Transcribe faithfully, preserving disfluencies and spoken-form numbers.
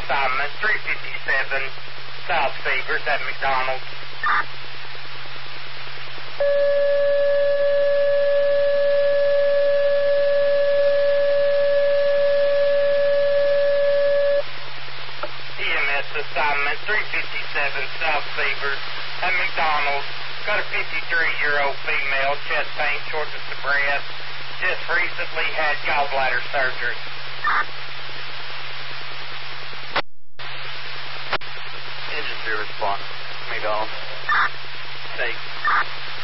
assignment, three fifty-seven South Severs at McDonald's. E M S assignment, three fifty-seven South Severs at McDonald's. Got a fifty-three-year-old female, chest pain, shortness of breath. Just recently had gallbladder surgery. Engine zero respond. McDonald's. Take.